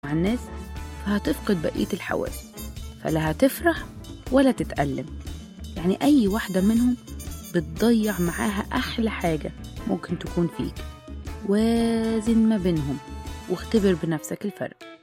مع الناس فهتفقد بقية الحواس، فلا هتفرح ولا تتألم. يعني أي واحدة منهم بتضيع معاها أحلى حاجة ممكن تكون فيك. وازن ما بينهم واختبر بنفسك الفرق.